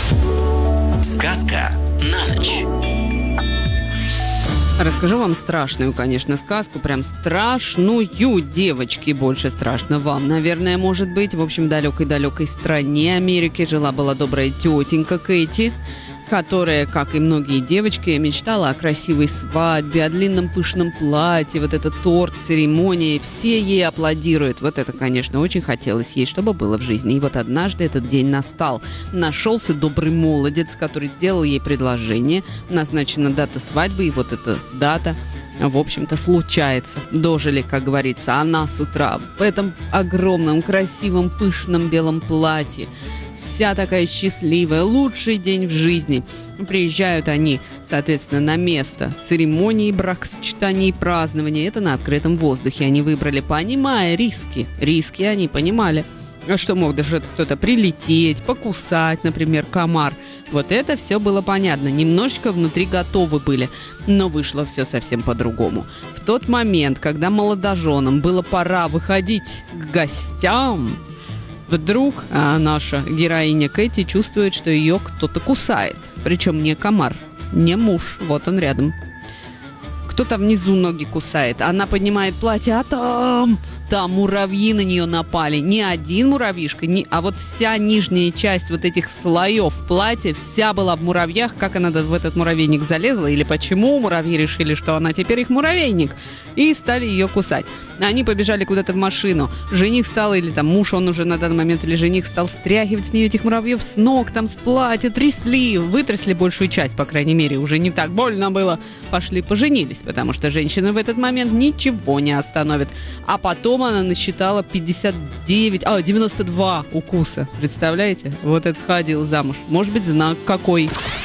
Сказка на ночь. Расскажу вам страшную, конечно, сказку, прям страшную, девочки, больше страшно вам, наверное, может быть. В общем, далекой-далекой стране Америки жила-была добрая тетенька Кэти, которая, как и многие девочки, мечтала о красивой свадьбе, о длинном пышном платье, вот этот торт, церемония, все ей аплодируют. Вот это, конечно, очень хотелось ей, чтобы было в жизни. И вот однажды этот день настал. Нашелся добрый молодец, который сделал ей предложение. Назначена дата свадьбы, и вот эта дата, в общем-то, случается. Дожили, как говорится, она с утра в этом огромном, красивом, пышном белом платье. Вся такая счастливая, лучший день в жизни. Приезжают они, соответственно, на место церемонии бракосочетания и празднования. Это на открытом воздухе они выбрали, понимая риски. Риски они понимали. А что мог даже кто-то прилететь, покусать, например, комар. Вот это все было понятно. Немножечко внутри готовы были. Но вышло все совсем по-другому. В тот момент, когда молодоженам было пора выходить к гостям, вдруг наша героиня Кэти чувствует, что ее кто-то кусает. Причем не комар, не муж, вот он рядом. Кто-то внизу ноги кусает. Она поднимает платье, а там муравьи на нее напали. Не один муравьишка, а вот вся нижняя часть вот этих слоев платья, вся была в муравьях. Как она в этот муравейник залезла, или почему муравьи решили, что она теперь их муравейник, и стали ее кусать. Они побежали куда-то в машину. Жених стал, или там муж, он уже на данный момент, или жених стал стряхивать с нее этих муравьев с ног, там с платья, трясли, вытрясли большую часть, по крайней мере, уже не так больно было. Пошли поженились, потому что женщина в этот момент ничего не остановит. А потом она насчитала 92 укуса. Представляете? Вот это сходила замуж. Может быть, знак какой.